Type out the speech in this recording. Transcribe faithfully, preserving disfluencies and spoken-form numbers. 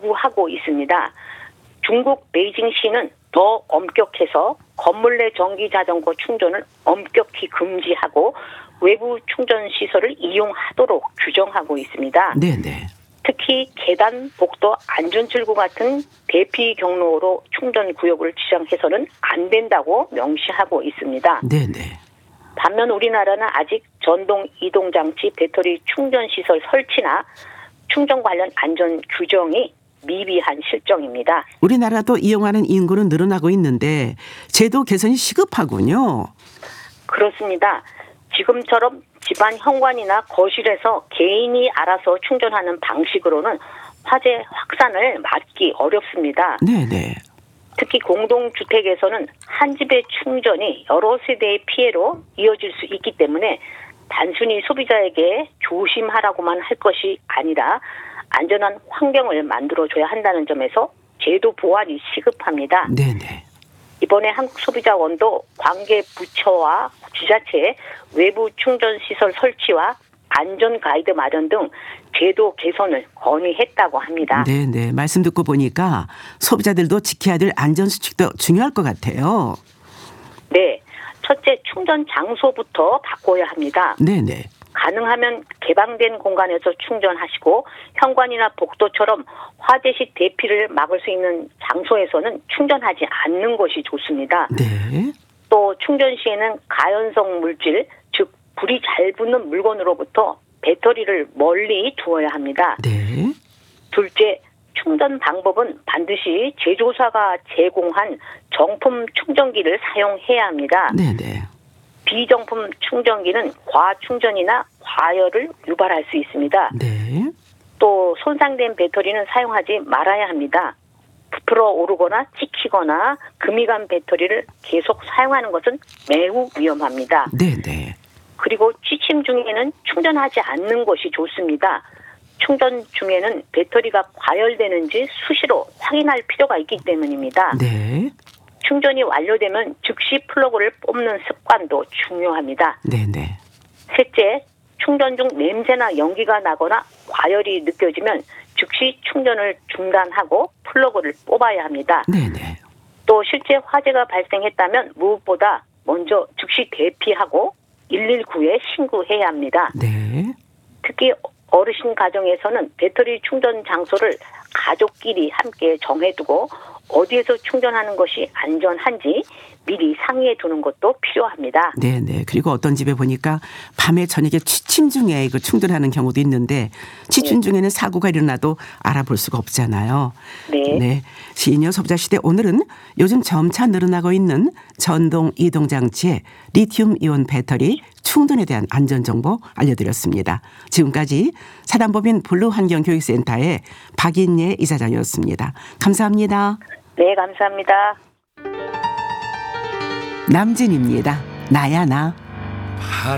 요구하고 있습니다. 중국 베이징시는 더 엄격해서 건물 내 전기 자전거 충전을 엄격히 금지하고 외부 충전 시설을 이용하도록 규정하고 있습니다. 네네. 특히 계단, 복도, 안전출구 같은 대피 경로로 충전 구역을 지정해서는 안 된다고 명시하고 있습니다. 네네. 반면 우리나라는 아직 전동 이동장치 배터리 충전 시설 설치나 충전 관련 안전 규정이 미비한 실정입니다. 우리나라도 이용하는 인구는 늘어나고 있는데 제도 개선이 시급하군요. 그렇습니다. 지금처럼 집안 현관이나 거실에서 개인이 알아서 충전하는 방식으로는 화재 확산을 막기 어렵습니다. 네네. 특히 공동주택에서는 한 집의 충전이 여러 세대의 피해로 이어질 수 있기 때문에 단순히 소비자에게 조심하라고만 할 것이 아니라 안전한 환경을 만들어줘야 한다는 점에서 제도 보완이 시급합니다. 네네. 이번에 한국소비자원도 관계 부처와 지자체의 외부 충전시설 설치와 안전 가이드 마련 등 제도 개선을 건의했다고 합니다. 네네. 말씀 듣고 보니까 소비자들도 지켜야 될 안전수칙도 중요할 것 같아요. 네. 첫째, 충전 장소부터 바꿔야 합니다. 네네. 가능하면 개방된 공간에서 충전하시고 현관이나 복도처럼 화재 시 대피를 막을 수 있는 장소에서는 충전하지 않는 것이 좋습니다. 네. 또 충전 시에는 가연성 물질, 즉 불이 잘 붙는 물건으로부터 배터리를 멀리 두어야 합니다. 네. 둘째, 충전 방법은 반드시 제조사가 제공한 정품 충전기를 사용해야 합니다. 네네. 비정품 충전기는 과충전이나 과열을 유발할 수 있습니다. 네. 또 손상된 배터리는 사용하지 말아야 합니다. 부풀어 오르거나 찍히거나 금이 간 배터리를 계속 사용하는 것은 매우 위험합니다. 네네. 그리고 취침 중에는 충전하지 않는 것이 좋습니다. 충전 중에는 배터리가 과열되는지 수시로 확인할 필요가 있기 때문입니다. 네. 충전이 완료되면 즉시 플러그를 뽑는 습관도 중요합니다. 네네. 셋째, 충전 중 냄새나 연기가 나거나 과열이 느껴지면 즉시 충전을 중단하고 플러그를 뽑아야 합니다. 네네. 또 실제 화재가 발생했다면 무엇보다 먼저 즉시 대피하고 일일구에 신고해야 합니다. 네. 특히 어르신 가정에서는 배터리 충전 장소를 가족끼리 함께 정해두고 어디에서 충전하는 것이 안전한지 미리 상의해 두는 것도 필요합니다. 네네. 그리고 어떤 집에 보니까 밤에 저녁에 취침 중에 그 충전하는 경우도 있는데 취침 네. 중에는 사고가 일어나도 알아볼 수가 없잖아요. 네. 네. 시니어 소비자 시대 오늘은 요즘 점차 늘어나고 있는 전동 이동장치의 리튬 이온 배터리 충전에 대한 안전정보 알려드렸습니다. 지금까지 사단법인 블루환경교육센터의 박인예 이사장이었습니다. 감사합니다. 네, 감사합니다. 남진입니다. 나야 나.